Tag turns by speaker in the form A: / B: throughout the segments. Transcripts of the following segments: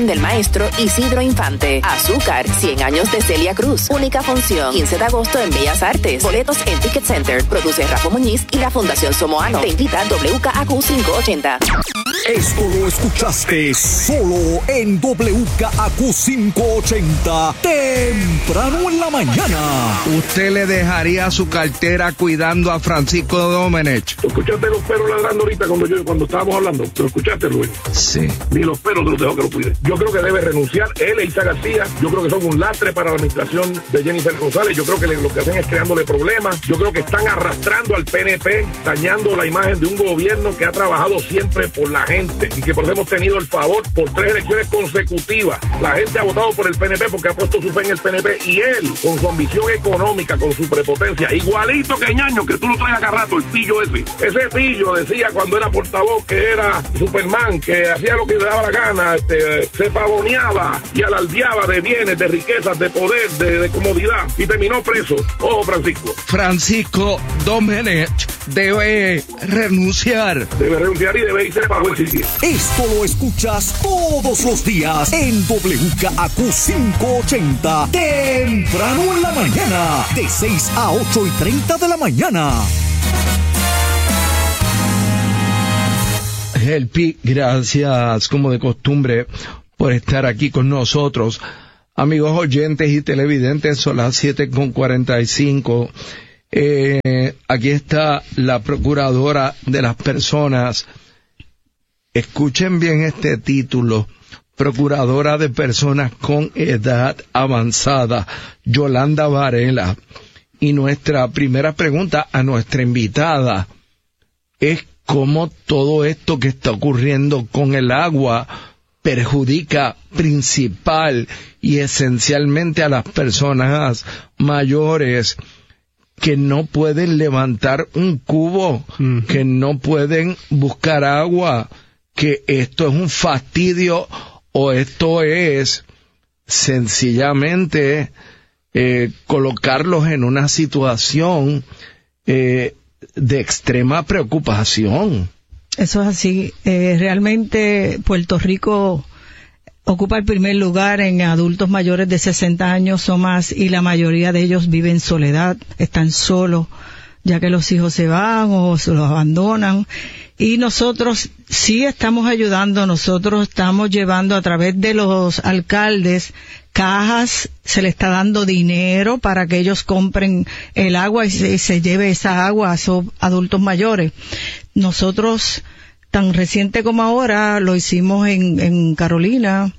A: del maestro Isidro Infante. Azúcar, 100 años de Celia Cruz. Única función, 15 de agosto en Bellas Artes. Boletos en Ticket Center. Produce Rafa Muñiz y la Fundación Somoano. Te invita WKAQ 580.
B: Esto lo escuchaste solo en WKAQ 580. Temprano en la mañana.
C: ¿Usted le dejaría su cartera cuidando a Francisco Domenech?
D: ¿Escuchaste los perros ladrando ahorita cuando estábamos hablando? ¿Lo escuchaste, Luis?
C: Sí.
D: Ni los perros te los dejó que lo cuide. Yo creo que debe renunciar él e Isa García. Yo creo que son un lastre para la administración de Jennifer González. Yo creo que lo que hacen es creándole problemas. Yo creo que están arrastrando al PNP, dañando la imagen de un gobierno que ha trabajado siempre por la gente y que por eso hemos tenido el favor por 3 elecciones consecutivas. La gente ha votado por el PNP porque ha puesto su fe en el PNP y él, con su ambición económica, con su prepotencia, igualito que Ñaño, que tú lo traes acá rato, el pillo ese. Ese pillo decía cuando era portavoz que era Superman, que hacía lo que le daba la gana, se pavoneaba y alardeaba de bienes, de riquezas, de poder, de comodidad y terminó preso. Ojo, Francisco.
C: Francisco Domenech debe renunciar.
D: Debe renunciar y debe irse para el sitio.
B: Esto lo escuchas todos los días en WKAQ 580. Temprano en la mañana, de 6 a 8:30 de la mañana.
C: Helpi, gracias como de costumbre por estar aquí con nosotros. Amigos oyentes y televidentes, son las 7:45. Aquí está la procuradora de las personas. Escuchen bien este título. Procuradora de Personas con Edad Avanzada, Yolanda Varela. Y nuestra primera pregunta a nuestra invitada es cómo todo esto que está ocurriendo con el agua perjudica principal y esencialmente a las personas mayores que no pueden levantar un cubo, que no pueden buscar agua, que esto es un fastidio o esto es sencillamente colocarlos en una situación de extrema preocupación.
E: Eso es así. Realmente Puerto Rico ocupa el primer lugar en adultos mayores de 60 años o más y la mayoría de ellos viven en soledad, están solos, ya que los hijos se van o se los abandonan. Y nosotros sí estamos ayudando, nosotros estamos llevando a través de los alcaldes cajas, se le está dando dinero para que ellos compren el agua y se lleve esa agua a esos adultos mayores. Nosotros, tan reciente como ahora, lo hicimos en Carolina,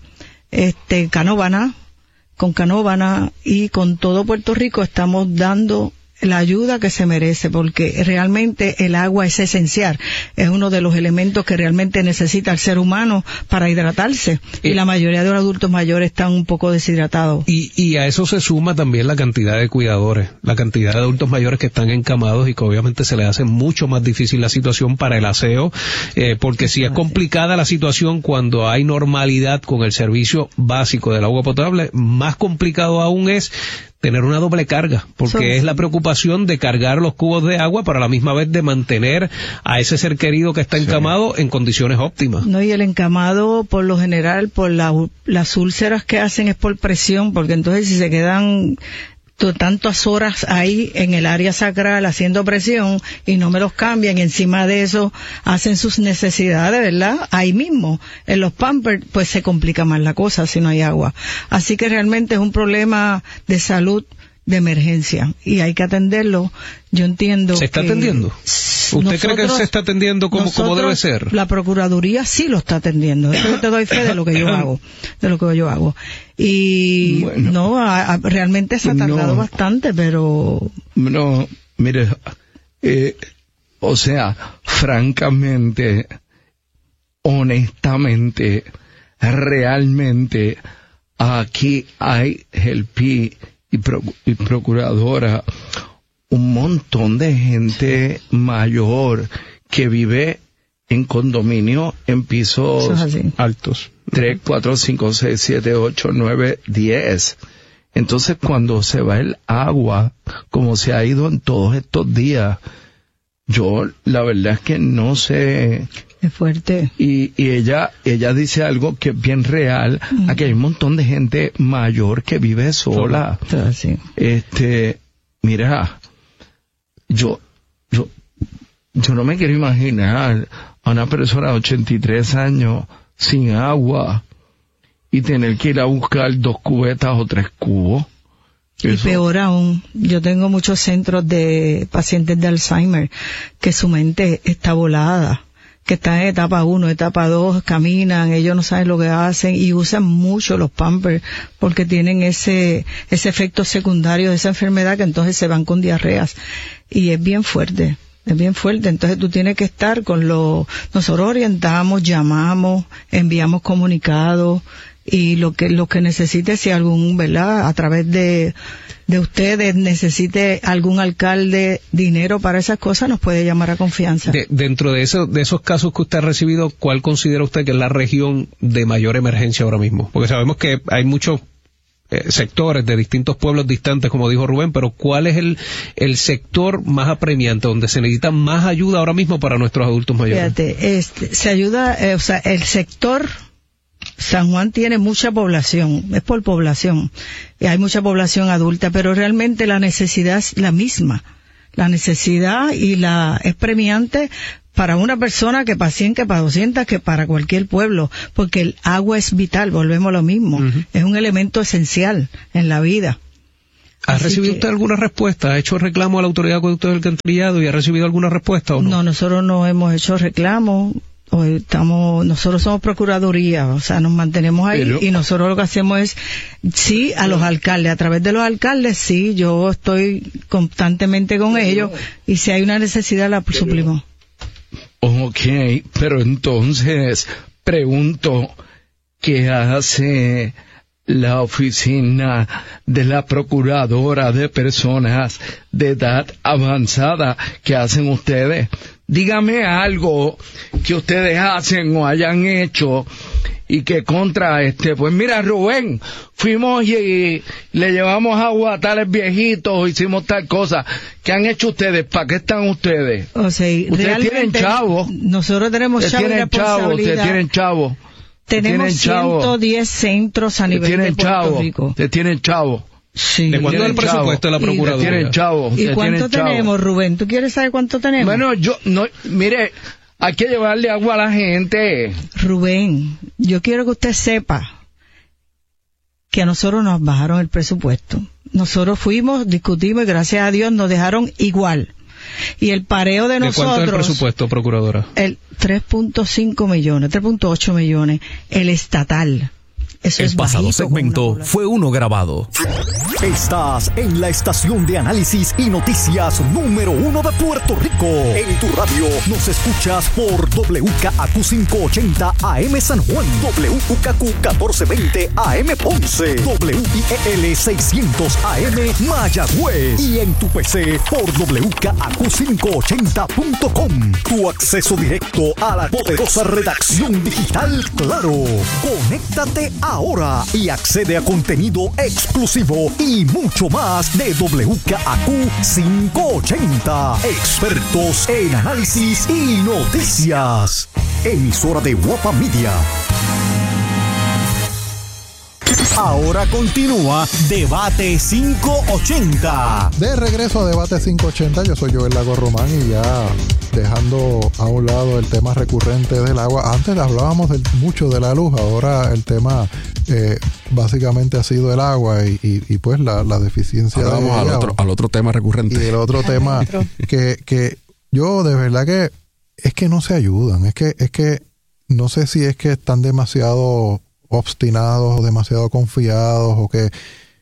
E: Canóvana, con Canóvana y con todo Puerto Rico estamos dando la ayuda que se merece, porque realmente el agua es esencial, es uno de los elementos que realmente necesita el ser humano para hidratarse, y la mayoría de los adultos mayores están un poco deshidratados.
F: Y a eso se suma también la cantidad de cuidadores, la cantidad de adultos mayores que están encamados y que obviamente se les hace mucho más difícil la situación para el aseo, porque si es complicada la situación cuando hay normalidad con el servicio básico del agua potable, más complicado aún es tener una doble carga, porque es la preocupación de cargar los cubos de agua para la misma vez de mantener a ese ser querido que está encamado en condiciones óptimas.
E: No, y el encamado, por lo general, por las úlceras que hacen es por presión, porque entonces si se quedan tantas horas ahí en el área sacral haciendo presión y no me los cambian, y encima de eso hacen sus necesidades, ¿verdad? Ahí mismo, en los Pampers, pues se complica más la cosa si no hay agua. Así que realmente es un problema de salud de emergencia y hay que atenderlo. Yo entiendo.
F: ¿Se está atendiendo? ¿Usted cree que se está atendiendo como debe ser?
E: La Procuraduría sí lo está atendiendo. Eso te doy fe de lo que yo hago, Y bueno, realmente se ha tardado bastante, pero
C: no, mire, o sea, francamente, honestamente, realmente, aquí hay Helpi y procuradora, un montón de gente mayor que vive en condominio en pisos altos. 3, 4, 5, 6, 7, 8, 9, 10. Entonces cuando se va el agua, como se ha ido en todos estos días, yo la verdad es que no sé
E: Es fuerte.
C: Y ella dice algo que es bien real. Aquí hay un montón de gente mayor que vive sola.
E: Sí.
C: Mira, yo no me quiero imaginar a una persona de 83 años sin agua y tener que ir a buscar 2 cubetas o 3 cubos.
E: Y peor aún, yo tengo muchos centros de pacientes de Alzheimer que su mente está volada, que están en etapa 1, etapa 2, caminan, ellos no saben lo que hacen y usan mucho los Pampers porque tienen ese efecto secundario de esa enfermedad, que entonces se van con diarreas y es bien fuerte. Entonces tú tienes que estar nosotros orientamos, llamamos, enviamos comunicados, y lo que necesite, si algún, ¿verdad?, a través de ustedes necesite algún alcalde dinero para esas cosas, nos puede llamar a confianza.
F: Dentro de esos casos que usted ha recibido, ¿cuál considera usted que es la región de mayor emergencia ahora mismo? Porque sabemos que hay muchos sectores de distintos pueblos distantes, como dijo Rubén, pero ¿cuál es el sector más apremiante, donde se necesita más ayuda ahora mismo para nuestros adultos mayores?
E: Fíjate, se ayuda, el sector San Juan tiene mucha población, es por población, y hay mucha población adulta, pero realmente la necesidad es la misma. La necesidad es premiante para una persona que para 100, que para 200, que para cualquier pueblo, porque el agua es vital, volvemos a lo mismo, es un elemento esencial en la vida.
F: ¿Ha recibido usted alguna respuesta? ¿Ha hecho reclamo a la autoridad de acueducto del Alcantarillado y ha recibido alguna respuesta o no?
E: No, nosotros no hemos hecho reclamo. Nosotros somos procuraduría, o sea, nos mantenemos ahí, y nosotros lo que hacemos es, sí, a los alcaldes, a través de los alcaldes, sí, yo estoy constantemente con ellos, y si hay una necesidad la suplimos.
C: Ok, pero entonces, pregunto, ¿qué hace la oficina de la procuradora de personas de edad avanzada? ¿Qué hacen ustedes? Dígame algo que ustedes hacen o hayan hecho y que contra pues mira, Rubén, fuimos y le llevamos agua a tales viejitos, hicimos tal cosa. ¿Qué han hecho ustedes? ¿Para qué están ustedes?
E: O sea,
C: ustedes tienen chavos.
E: Nosotros tenemos chavos y responsabilidad.
C: Ustedes tienen chavos.
E: Tenemos 110 centros a nivel de Puerto Rico.
C: Ustedes tienen chavos.
E: Sí.
F: ¿De cuánto es el presupuesto de la Procuraduría?
C: Tienen chavos.
E: ¿Y cuánto tenemos, Rubén? ¿Tú quieres saber cuánto tenemos?
C: Bueno, mire, hay que llevarle agua a la gente.
E: Rubén, yo quiero que usted sepa que a nosotros nos bajaron el presupuesto. Nosotros fuimos, discutimos y gracias a Dios nos dejaron igual. Y el pareo de nosotros...
F: ¿De cuánto es el presupuesto, procuradora?
E: El 3.5 millones, 3.8 millones, el estatal. Eso
B: el pasado segmento fue uno grabado. Estás en la estación de análisis y noticias número 1 de Puerto Rico. En tu radio nos escuchas por WKAQ 580 AM San Juan, WKQ 1420 AM Ponce, WIEL 600 AM Mayagüez y en tu PC por WKAQ580.com. Tu acceso directo a la poderosa redacción digital Claro. Conéctate ahora y accede a contenido exclusivo y mucho más de WKAQ 580. Expertos en análisis y noticias. Emisora de Guapa Media. Ahora continúa Debate 580.
G: De regreso a Debate 580, yo soy Joel Lago Román y ya dejando a un lado el tema recurrente del agua. Antes hablábamos mucho de la luz, ahora el tema básicamente ha sido el agua y pues la deficiencia.
H: Vamos al otro tema recurrente.
G: Y el otro tema que yo de verdad que es que no se ayudan, es que no sé si es que están demasiado obstinados o demasiado confiados o que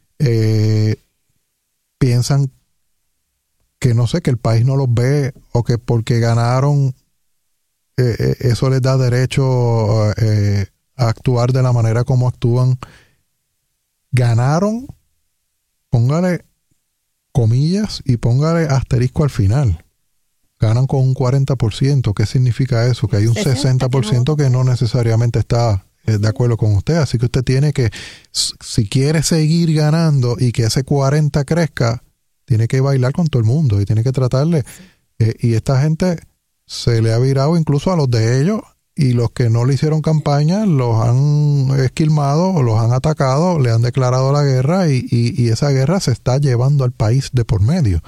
G: piensan que no sé, que el país no los ve o que porque ganaron eso les da derecho a actuar de la manera como actúan. Ganaron, póngale comillas y póngale asterisco al final. Ganan con un 40%. ¿Qué significa eso? Que hay un 60% que no necesariamente está de acuerdo con usted, así que usted tiene que, si quiere seguir ganando y que ese 40 crezca, tiene que bailar con todo el mundo y tiene que tratarle, y esta gente se le ha virado incluso a los de ellos, y los que no le hicieron campaña los han esquilmado, los han atacado, le han declarado la guerra, y esa guerra se está llevando al país de por medio.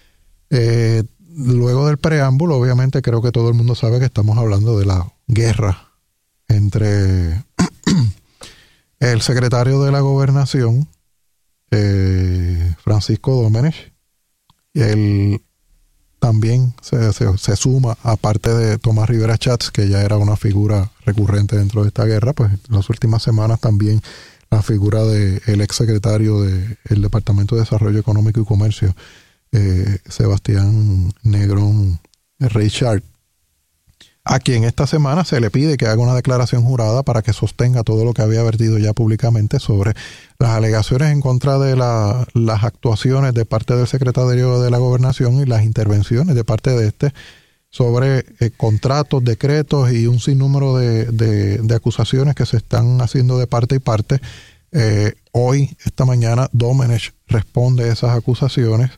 G: Luego del preámbulo, obviamente creo que todo el mundo sabe que estamos hablando de la guerra entre el secretario de la Gobernación, Francisco Domenech, y él también se suma, aparte de Tomás Rivera Schatz, que ya era una figura recurrente dentro de esta guerra, pues en las últimas semanas también la figura del exsecretario del Departamento de Desarrollo Económico y Comercio, Sebastián Negrón Reichard, a quien esta semana se le pide que haga una declaración jurada para que sostenga todo lo que había vertido ya públicamente sobre las alegaciones en contra de las actuaciones de parte del secretario de la Gobernación y las intervenciones de parte de este sobre contratos, decretos y un sinnúmero de acusaciones que se están haciendo de parte y parte. Hoy, esta mañana, Domenech responde a esas acusaciones.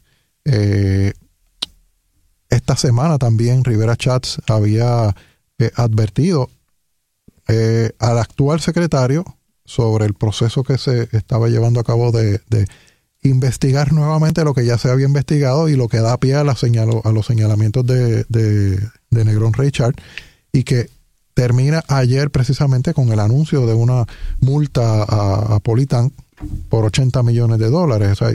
G: Esta semana también Rivera Schatz había advertido al actual secretario sobre el proceso que se estaba llevando a cabo de investigar nuevamente lo que ya se había investigado y lo que da pie a los señalamientos de Negrón Reichard, y que termina ayer precisamente con el anuncio de una multa a Politank por $80 millones. O sea,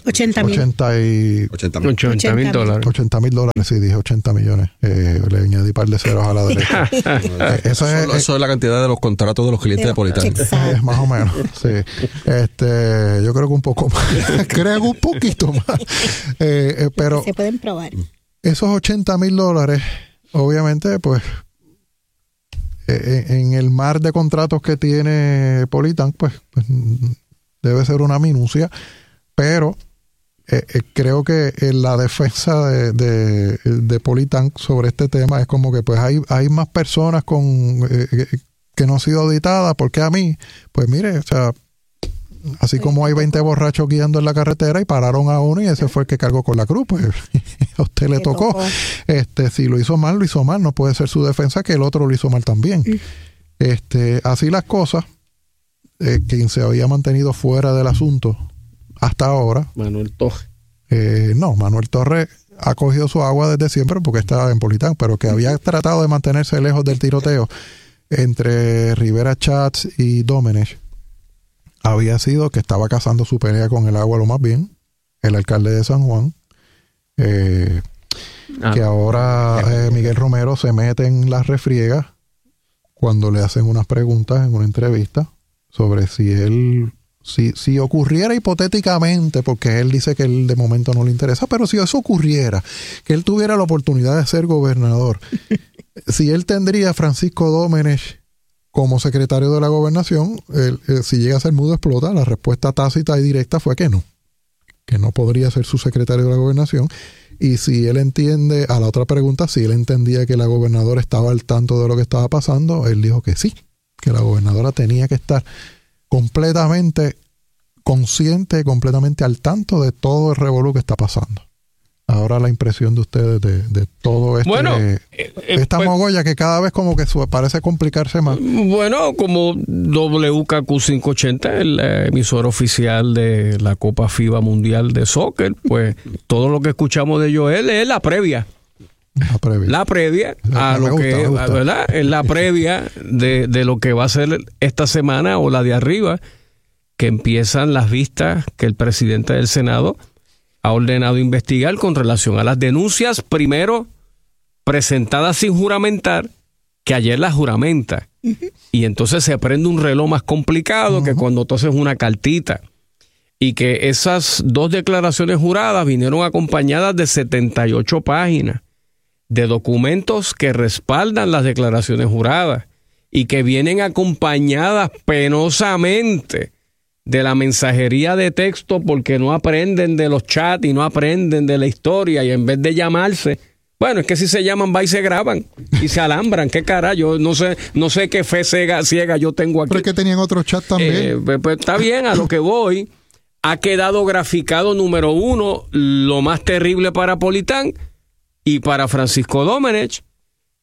G: $80,000, sí, dije 80 millones. Le añadí un par de ceros a la derecha. Eso es la cantidad de los contratos de los clientes de Politank. Es más o menos, sí. Yo creo que un poco más. Creo un poquito más. Pero
I: se pueden probar.
G: Esos $80,000, obviamente, pues, en el mar de contratos que tiene Politank, pues debe ser una minucia, pero creo que la defensa de Politank sobre este tema es como que pues hay más personas que no han sido auditadas, porque a mí, pues mire, o sea, así como hay 20 borrachos guiando en la carretera y pararon a uno y ese fue el que cargó con la cruz, pues a usted le tocó. Si lo hizo mal, no puede ser su defensa que el otro lo hizo mal también. Así las cosas. Quien se había mantenido fuera del asunto hasta ahora,
F: Manuel Torres.
G: Manuel Torres ha cogido su agua desde siempre porque estaba en Politank, pero que había tratado de mantenerse lejos del tiroteo entre Rivera Schatz y Domenech había sido que estaba cazando su pelea con el agua lo más bien, el alcalde de San Juan, que ahora Miguel Romero se mete en las refriegas cuando le hacen unas preguntas en una entrevista sobre si ocurriera hipotéticamente, porque él dice que él de momento no le interesa, pero si eso ocurriera, que él tuviera la oportunidad de ser gobernador, si él tendría a Francisco Domenech como secretario de la Gobernación, si llega a ser mudo explota. La respuesta tácita y directa fue que no podría ser su secretario de la Gobernación. Y si él entiende, a la otra pregunta, si él entendía que la gobernadora estaba al tanto de lo que estaba pasando, él dijo que sí, que la gobernadora tenía que estar completamente consciente, completamente al tanto de todo el revolú que está pasando. Ahora la impresión de ustedes de todo esta mogolla que cada vez como que parece complicarse más.
F: Bueno, como WKQ 580, el emisor oficial de la Copa FIBA Mundial de Soccer, pues todo lo que escuchamos de Joel es la previa. La previa a lo que, ¿verdad? Es la previa de lo que va a ser esta semana o la de arriba, que empiezan las vistas que el presidente del Senado ha ordenado investigar con relación a las denuncias, primero presentadas sin juramentar, que ayer las juramenta. Y entonces se prende un reloj más complicado que cuando tú haces una cartita. Y que esas dos declaraciones juradas vinieron acompañadas de 78 páginas de documentos que respaldan las declaraciones juradas y que vienen acompañadas penosamente de la mensajería de texto, porque no aprenden de los chats y no aprenden de la historia, y en vez de llamarse, bueno, es que si se llaman va y se graban y se alambran, qué cara, yo no sé qué fe ciega yo tengo aquí.
G: Pero es que tenían otro chat también.
F: Pues está bien, a lo que voy, ha quedado graficado, número uno, lo más terrible para Politank y para Francisco Domenech,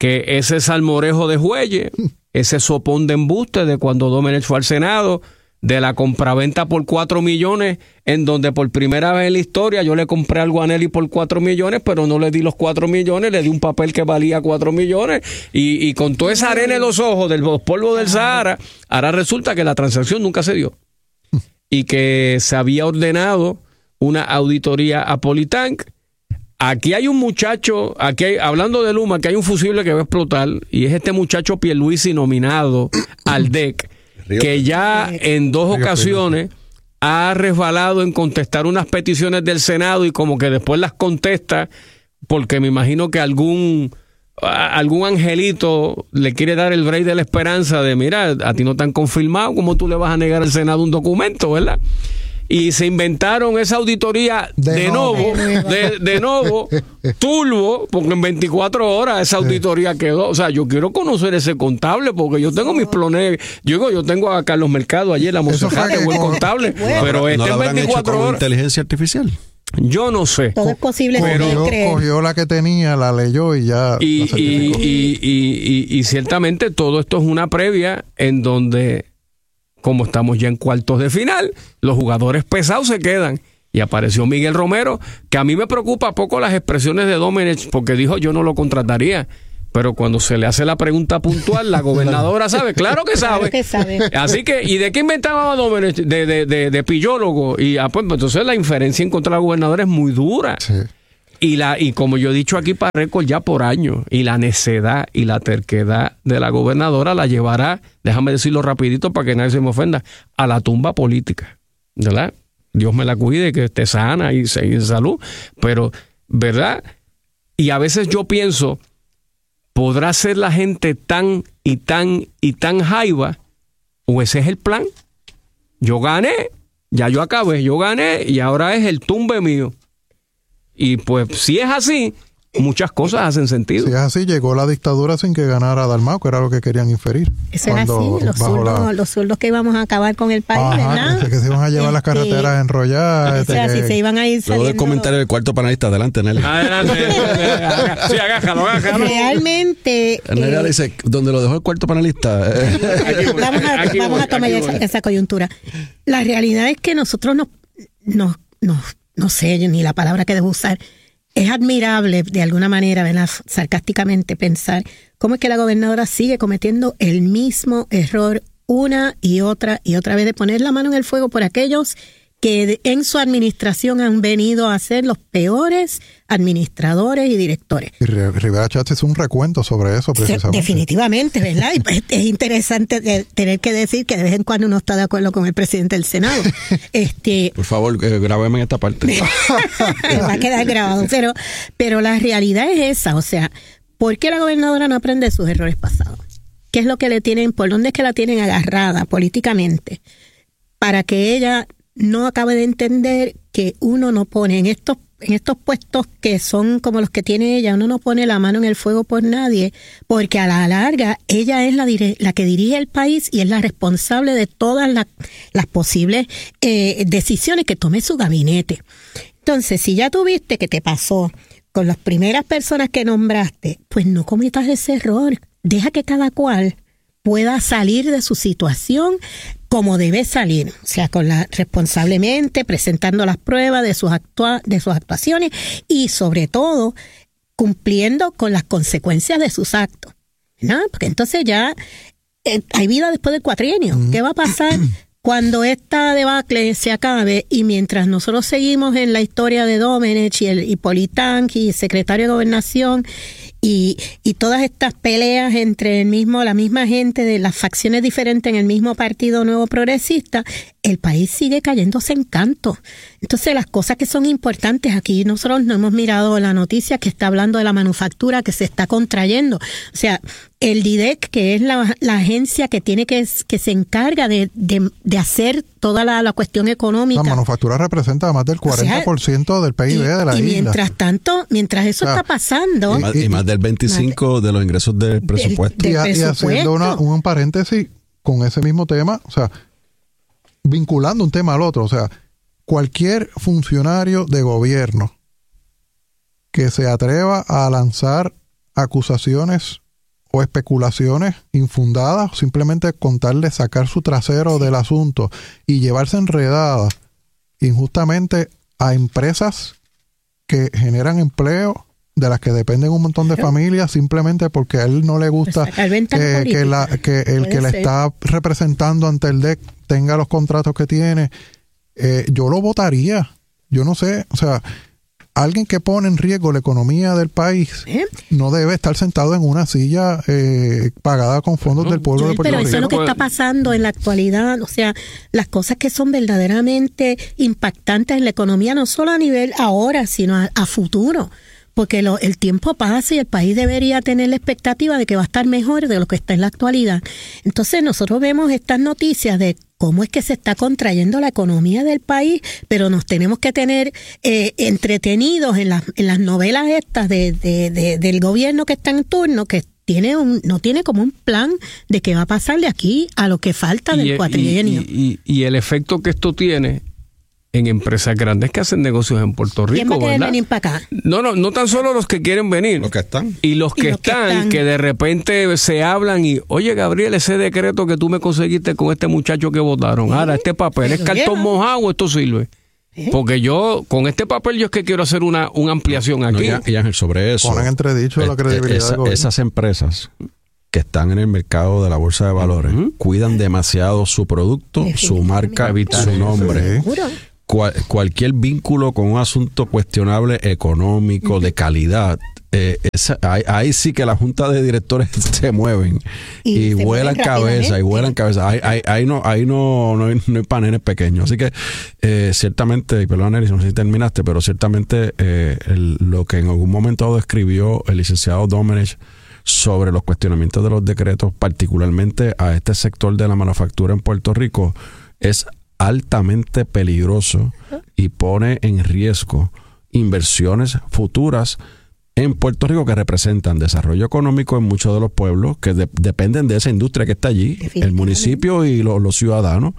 I: que ese salmorejo de Jueyes, ese sopón de embuste de cuando Domenech fue al Senado, de la compraventa por 4 millones, en donde por primera vez en la historia yo le compré algo a Nelly por 4 millones, pero no le di los 4 millones, le di un papel que valía 4 millones, y con toda esa arena en los ojos de los polvos del Sahara, ahora resulta que la transacción nunca se dio, y que se había ordenado una auditoría a Politank. Aquí hay un muchacho, hablando de Luma, que hay un fusible que va a explotar, y es este muchacho Pierluisi nominado al DEC, que ya en 2 ocasiones ha resbalado en contestar unas peticiones del Senado y como que después las contesta porque me imagino que algún angelito le quiere dar el break de la esperanza de, mira, a ti no te han confirmado, ¿cómo tú le vas a negar al Senado un documento, verdad? Y se inventaron esa auditoría de nuevo, turbo, porque en 24 horas esa auditoría quedó. O sea, yo quiero conocer ese contable, porque yo tengo mis planes. Yo tengo a Carlos Mercado ayer, la Monserrate, buen contable, pero este en 24 horas.
H: ¿Inteligencia artificial?
I: Yo no sé.
J: Todo es posible.
G: Pero cogió la que tenía, la leyó y ya.
I: Y ciertamente todo esto es una previa en donde, como estamos ya en cuartos de final, los jugadores pesados se quedan. Y apareció Miguel Romero, que a mí me preocupa poco las expresiones de Domenech, porque dijo yo no lo contrataría. Pero cuando se le hace la pregunta puntual, la gobernadora sabe, claro que sabe. Así que, ¿y de qué inventaba Domenech? De pillólogo. Y pues entonces la inferencia en contra de la gobernadora es muy dura. Sí. Y como yo he dicho aquí para récord ya por años, y la necedad y la terquedad de la gobernadora la llevará, déjame decirlo rapidito para que nadie se me ofenda, a la tumba política, ¿verdad? Dios me la cuide, que esté sana y en salud, pero, ¿verdad? Y a veces yo pienso, ¿podrá ser la gente tan jaiba? ¿O ese es el plan? Yo gané, ya yo acabé, yo gané y ahora es el tumbe mío. Y pues si es así, muchas cosas hacen sentido.
G: Si es así, llegó la dictadura sin que ganara Dalmau, que era lo que querían inferir.
J: Eso era así, los zurdos que íbamos a acabar con el país, ¿verdad?
G: Que se iban a llevar las carreteras enrolladas.
J: O sea, si se iban a ir saliendo...
H: Luego del comentario del cuarto panelista, adelante, Nelly.
I: Adelante. Sí, agájalo.
J: Realmente...
H: Nelly dice, ¿dónde lo dejó el cuarto panelista?
J: Vamos a tomar esa coyuntura. La realidad es que nosotros no sé ni la palabra que debo usar. Es admirable, de alguna manera, ¿verdad?, sarcásticamente pensar cómo es que la gobernadora sigue cometiendo el mismo error una y otra vez de poner la mano en el fuego por aquellos que en su administración han venido a ser los peores administradores y directores.
G: Y Rivera Chatz hizo un recuento sobre eso, precisamente.
J: Definitivamente, ¿verdad? Y pues es interesante tener que decir que de vez en cuando uno está de acuerdo con el presidente del Senado.
H: Por favor, grábeme en esta parte.
J: Va a quedar grabado. Pero la realidad es esa, o sea, ¿por qué la gobernadora no aprende de sus errores pasados? ¿Qué es lo que le tienen, por dónde es que la tienen agarrada políticamente? Para que ella no acabe de entender que uno no pone en estos puestos que son como los que tiene ella, uno no pone la mano en el fuego por nadie, porque a la larga ella es la que dirige el país y es la responsable de todas las posibles decisiones que tome su gabinete. Entonces, si ya tuviste que te pasó con las primeras personas que nombraste, pues no cometas ese error. Deja que cada cual pueda salir de su situación como debe salir, o sea, responsablemente, presentando las pruebas de sus actuaciones y sobre todo cumpliendo con las consecuencias de sus actos, ¿no? Porque entonces ya hay vida después del cuatrienio. ¿Qué va a pasar cuando esta debacle se acabe y mientras nosotros seguimos en la historia de Domenech y Politank y secretario de Gobernación y todas estas peleas entre la misma gente de las facciones diferentes en el mismo Partido Nuevo Progresista, el país sigue cayéndose en canto? Entonces, las cosas que son importantes aquí, nosotros no hemos mirado la noticia que está hablando de la manufactura que se está contrayendo. O sea, el DIDEC, que es la agencia que se encarga de hacer toda la cuestión económica.
G: La manufactura representa más del 40% del PIB de la isla.
J: Y mientras eso está pasando...
H: Y más del 25% de los ingresos del presupuesto.
G: Y haciendo un paréntesis con ese mismo tema, o sea, vinculando un tema al otro, o sea, cualquier funcionario de gobierno que se atreva a lanzar acusaciones o especulaciones infundadas, o simplemente con tal de sacar su trasero del asunto y llevarse enredadas injustamente a empresas que generan empleo, de las que dependen un montón de familias, simplemente porque a él no le gusta que el que le está representando ante el DEC tenga los contratos que tiene. Yo lo votaría. Yo no sé, o sea, alguien que pone en riesgo la economía del país no debe estar sentado en una silla pagada con fondos del pueblo de Puerto Rico.
J: Pero eso es lo que está pasando en la actualidad. O sea, las cosas que son verdaderamente impactantes en la economía, no solo a nivel ahora, sino a futuro. Porque el tiempo pasa y el país debería tener la expectativa de que va a estar mejor de lo que está en la actualidad. Entonces nosotros vemos estas noticias de cómo es que se está contrayendo la economía del país, pero nos tenemos que tener entretenidos en las novelas estas del gobierno que está en turno, que no tiene como un plan de qué va a pasar de aquí a lo que falta del cuatrienio.
I: Y el efecto que esto tiene en empresas grandes que hacen negocios en Puerto Rico,
J: ¿quién va a querer
I: ¿verdad?
J: Venir para acá?
I: No tan solo los que quieren venir.
H: Los que están.
I: Y los que están, que de repente se hablan y, oye, Gabriel, ese decreto que tú me conseguiste con este muchacho que votaron, ahora este papel, ¿es cartón mojado? ¿Esto sirve? Porque yo, con este papel, yo es que quiero hacer una ampliación aquí.
H: Y Ángel, sobre eso.
G: Ponen entredicho la credibilidad del gobierno.
H: Esas empresas que están en el mercado de la bolsa de valores cuidan demasiado su producto, su marca, su nombre. Cualquier vínculo con un asunto cuestionable económico, de calidad, ahí sí que la junta de directores se mueven y vuelan cabeza, ahí no hay paneles pequeños. Así que ciertamente, y perdón, Nelly, no sé si terminaste, pero ciertamente lo que en algún momento describió el licenciado Domenech sobre los cuestionamientos de los decretos, particularmente a este sector de la manufactura en Puerto Rico, es altamente peligroso y pone en riesgo inversiones futuras en Puerto Rico que representan desarrollo económico en muchos de los pueblos que dependen de esa industria que está allí, el municipio y los ciudadanos,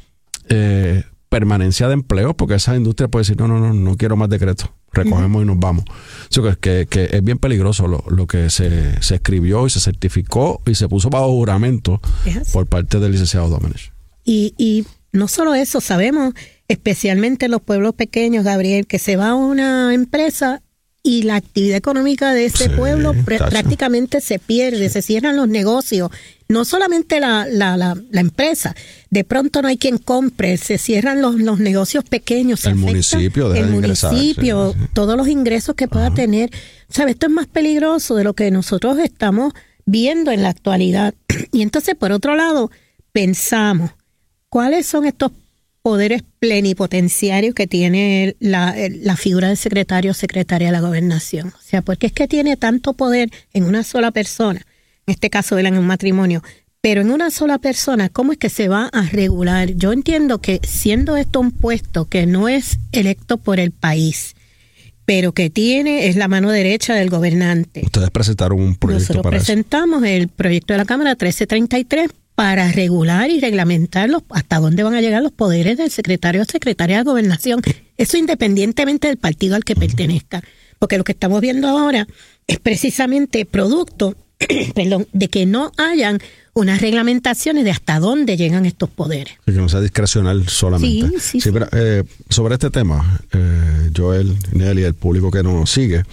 H: permanencia de empleo, porque esa industria puede decir no quiero más decretos, recogemos y nos vamos. Que es bien peligroso lo que se escribió y se certificó y se puso bajo juramento por parte del licenciado Domenech.
J: Y no solo eso, sabemos, especialmente en los pueblos pequeños, Gabriel, que se va a una empresa y la actividad económica de ese pueblo prácticamente se pierde, se cierran los negocios. No solamente la empresa, de pronto no hay quien compre, se cierran los negocios pequeños.
H: El municipio deja de ingresar.
J: Todos los ingresos que pueda tener. ¿Sabes? Esto es más peligroso de lo que nosotros estamos viendo en la actualidad. Y entonces, por otro lado, pensamos, ¿cuáles son estos poderes plenipotenciarios que tiene la figura del secretario o secretaria de la gobernación? O sea, ¿por qué es que tiene tanto poder en una sola persona? En este caso, en un matrimonio. Pero en una sola persona, ¿cómo es que se va a regular? Yo entiendo que siendo esto un puesto que no es electo por el país, pero que es la mano derecha del gobernante.
H: Ustedes presentaron un proyecto
J: Nosotros presentamos el proyecto de la Cámara 1333 para regular y reglamentar hasta dónde van a llegar los poderes del secretario o secretaria de gobernación. Eso independientemente del partido al que pertenezca. Porque lo que estamos viendo ahora es precisamente producto de que no hayan unas reglamentaciones de hasta dónde llegan estos poderes.
H: Que no sea discrecional solamente.
J: Sí.
H: Pero, sobre este tema, Joel, Nelly, el público que nos sigue,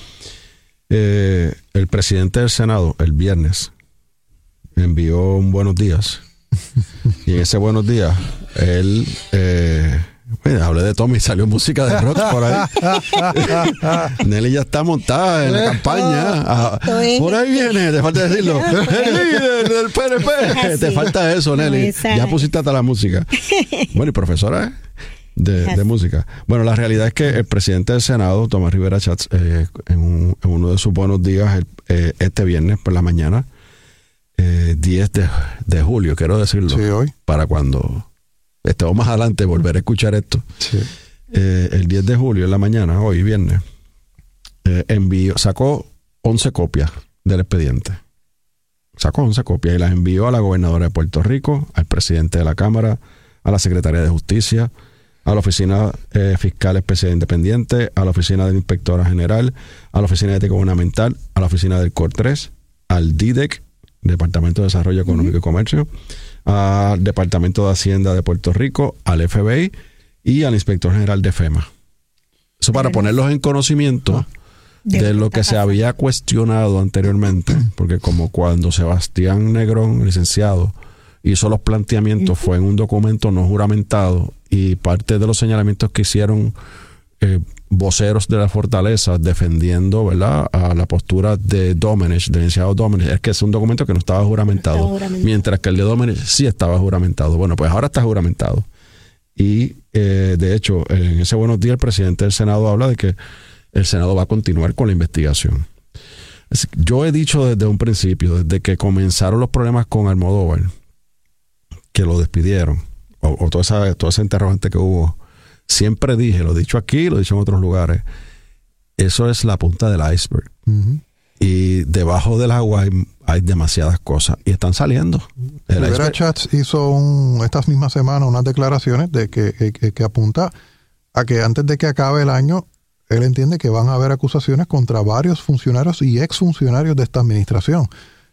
H: el presidente del Senado el viernes envió un buenos días y en ese buenos días él hablé de Tommy, salió música de rock por ahí. Nelly ya está montada en la campaña. Por ahí viene, te falta decirlo. El líder del PNP. Te falta eso, Nelly. Ya pusiste hasta la música. Bueno, y profesora de música. Bueno, la realidad es que el presidente del Senado, Tomás Rivera Schatz, en uno de sus buenos días, este viernes por la mañana, 10 de julio, quiero decirlo,
G: sí, hoy,
H: para cuando estemos más adelante volver a escuchar esto. Sí. El 10 de julio en la mañana, hoy viernes, sacó 11 copias del expediente. Sacó 11 copias y las envió a la gobernadora de Puerto Rico, al presidente de la Cámara, a la Secretaría de Justicia, a la Oficina Fiscal Especial Independiente, a la Oficina del Inspector General, a la Oficina de Ética Gubernamental, a la Oficina del COR 3, al DIDEC, Departamento de Desarrollo Económico y Comercio, al Departamento de Hacienda de Puerto Rico, al FBI y al Inspector General de FEMA. Eso para ponerlos en conocimiento de lo que se había cuestionado anteriormente, porque como cuando Sebastián Negrón, licenciado, hizo los planteamientos, fue en un documento no juramentado, y parte de los señalamientos que hicieron voceros de la fortaleza defendiendo, ¿verdad?, a la postura de Domenech, del licenciado Domenech, es que es un documento que no estaba juramentado, mientras que el de Domenech sí estaba juramentado. Bueno, pues ahora está juramentado. Y de hecho, en ese Buenos Días, el presidente del Senado habla de que el Senado va a continuar con la investigación. Yo he dicho desde un principio, desde que comenzaron los problemas con Almodóvar, que lo despidieron, o toda esa interrogante que hubo, siempre dije, lo he dicho aquí, lo he dicho en otros lugares, eso es la punta del iceberg. Y debajo del agua hay demasiadas cosas y están saliendo.
G: Rivera Schatz hizo estas mismas semanas unas declaraciones de que apunta a que antes de que acabe el año, él entiende que van a haber acusaciones contra varios funcionarios y exfuncionarios de esta administración.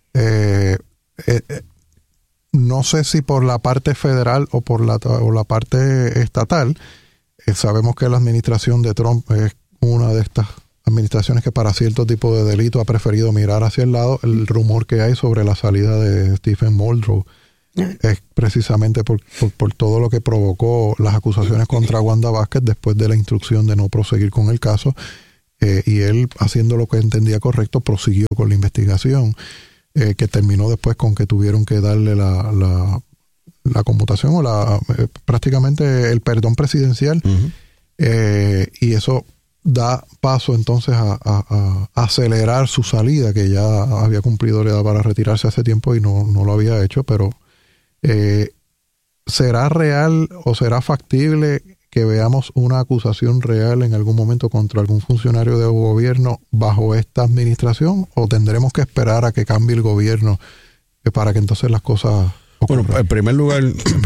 G: No sé si por la parte federal o por la parte estatal. Sabemos que la administración de Trump es una de estas administraciones que para cierto tipo de delito ha preferido mirar hacia el lado. El rumor que hay sobre la salida de Stephen Muldrow es precisamente por todo lo que provocó las acusaciones contra Wanda Vázquez después de la instrucción de no proseguir con el caso, y él, haciendo lo que entendía correcto, prosiguió con la investigación, que terminó después con que tuvieron que darle la conmutación o prácticamente el perdón presidencial, y eso da paso entonces a acelerar su salida, que ya había cumplido la edad para retirarse hace tiempo y no lo había hecho. Pero ¿será real o será factible que veamos una acusación real en algún momento contra algún funcionario del gobierno bajo esta administración, o tendremos que esperar a que cambie el gobierno para que entonces las cosas ocurran?
H: Bueno, en primer lugar,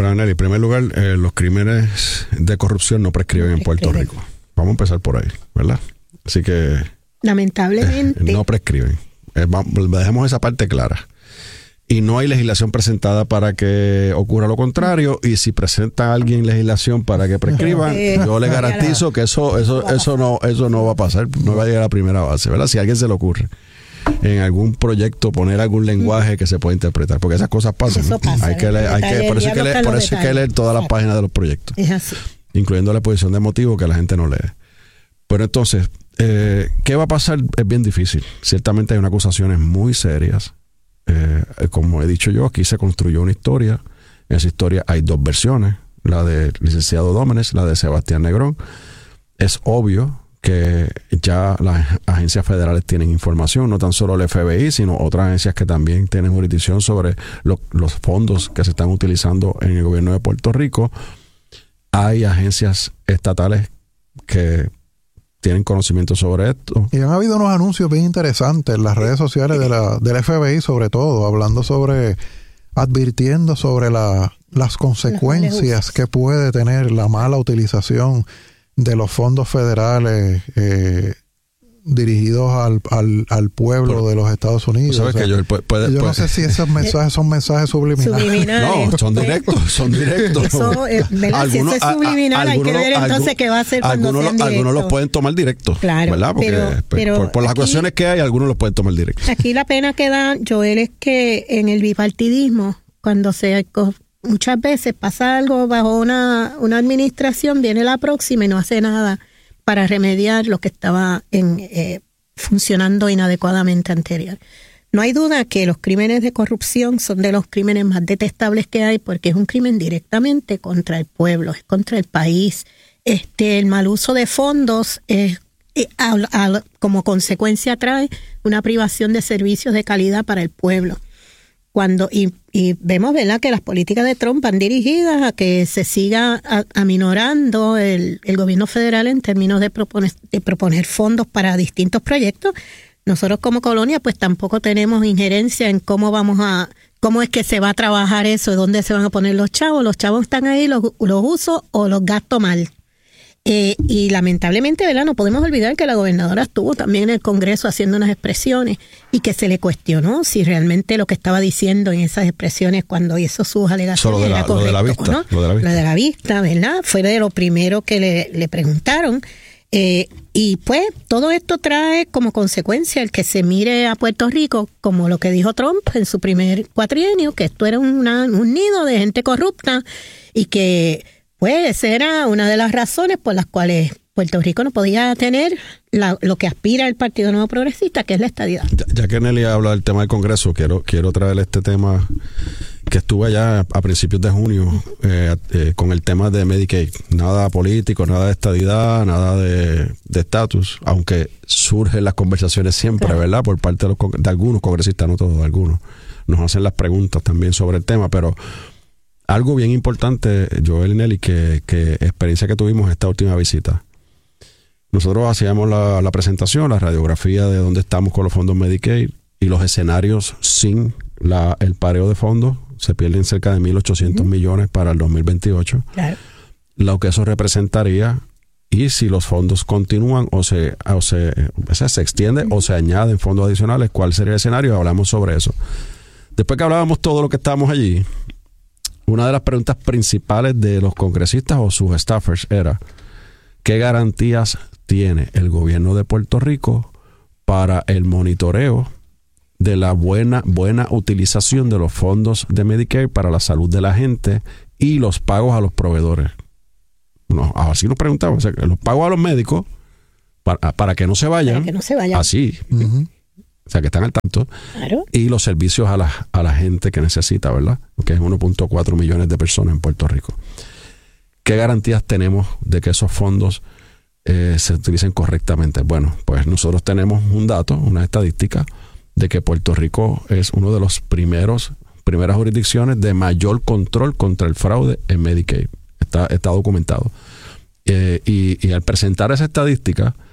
H: los crímenes de corrupción no prescriben en Puerto Rico. Vamos a empezar por ahí, ¿verdad? Así que
J: lamentablemente
H: no prescriben. Dejemos esa parte clara. Y no hay legislación presentada para que ocurra lo contrario, y si presenta alguien legislación para que prescriban, yo le garantizo que eso no va a pasar, no va a llegar a la primera base, ¿verdad? Si a alguien se le ocurre en algún proyecto poner algún lenguaje que se pueda interpretar, porque esas cosas pasan. Eso pasa, por eso hay que leer todas las páginas de los proyectos,
J: es así, incluyendo
H: la exposición de motivos que la gente no lee. Pero entonces, ¿qué va a pasar? Es bien difícil. Ciertamente hay unas acusaciones muy serias. Como he dicho yo, aquí se construyó una historia. En esa historia hay dos versiones, la del licenciado Domenech, la de Sebastián Negrón. Es obvio que ya las agencias federales tienen información, no tan solo el FBI, sino otras agencias que también tienen jurisdicción sobre los fondos que se están utilizando en el gobierno de Puerto Rico. Hay agencias estatales que tienen conocimiento sobre esto. Y
G: han habido unos anuncios bien interesantes en las redes sociales del FBI, sobre todo, advirtiendo sobre las consecuencias que puede tener la mala utilización de los fondos federales dirigidos al pueblo de los Estados Unidos.
H: ¿Sabes? O sea, que
G: yo no sé si esos mensajes son mensajes subliminales.
H: No, son directos.
J: Eso, si eso es subliminal, hay que ver entonces qué va a hacer cuando sean directos.
H: Algunos los pueden tomar directos,
J: claro,
H: ¿verdad? Porque
J: pero
H: por las acusaciones que hay, algunos los pueden tomar directos.
J: Aquí la pena que da, Joel, es que en el bipartidismo, cuando muchas veces pasa algo bajo una administración, viene la próxima y no hace nada para remediar lo que estaba funcionando inadecuadamente anterior. No hay duda que los crímenes de corrupción son de los crímenes más detestables que hay, porque es un crimen directamente contra el pueblo, es contra el país. El mal uso de fondos como consecuencia trae una privación de servicios de calidad para el pueblo. Y vemos, ¿verdad?, que las políticas de Trump van dirigidas a que se siga aminorando el gobierno federal en términos de proponer fondos para distintos proyectos. Nosotros como colonia pues tampoco tenemos injerencia en cómo es que se va a trabajar eso, dónde se van a poner los chavos. Los chavos están ahí, los uso o los gasto mal. Y lamentablemente, ¿verdad? No podemos olvidar que la gobernadora estuvo también en el Congreso haciendo unas expresiones y que se le cuestionó si realmente lo que estaba diciendo en esas expresiones cuando hizo sus alegaciones era correcto,
H: lo de la vista,
J: ¿no? Lo de la vista, ¿verdad? Fue de lo primero que le preguntaron. Y pues todo esto trae como consecuencia el que se mire a Puerto Rico como lo que dijo Trump en su primer cuatrienio, que esto era un nido de gente corrupta y que pues esa era una de las razones por las cuales Puerto Rico no podía tener lo que aspira el Partido Nuevo Progresista, que es la estadidad.
H: Ya que Nelly habla del tema del Congreso, quiero traer este tema que estuve allá a principios de junio con el tema de Medicaid. Nada político, nada de estadidad, nada de estatus, aunque surgen las conversaciones siempre, claro, ¿verdad? Por parte de algunos congresistas, no todos, de algunos. Nos hacen las preguntas también sobre el tema, pero algo bien importante, Joel y Nelly, que experiencia que tuvimos esta última visita. Nosotros hacíamos la presentación, la radiografía de dónde estamos con los fondos Medicaid y los escenarios sin el pareo de fondos. Se pierden cerca de 1.800 millones para el 2028. Claro. Lo que eso representaría, y si los fondos continúan o se extiende o se añaden fondos adicionales, ¿cuál sería el escenario? Hablamos sobre eso. Después que hablábamos todo lo que estábamos allí, una de las preguntas principales de los congresistas o sus staffers era: ¿qué garantías tiene el gobierno de Puerto Rico para el monitoreo de la buena utilización de los fondos de Medicare para la salud de la gente y los pagos a los proveedores? No, así nos preguntamos, o sea, los pagos a los médicos para que no se vayan. Para que no se vayan. Así. Uh-huh. O sea, que están al tanto. Claro. Y los servicios a la gente que necesita, ¿verdad? Que es 1.4 millones de personas en Puerto Rico. ¿Qué garantías tenemos de que esos fondos se utilicen correctamente? Bueno, pues nosotros tenemos un dato, una estadística, de que Puerto Rico es uno de los primeras jurisdicciones de mayor control contra el fraude en Medicaid. Está documentado. Y al presentar esa estadística,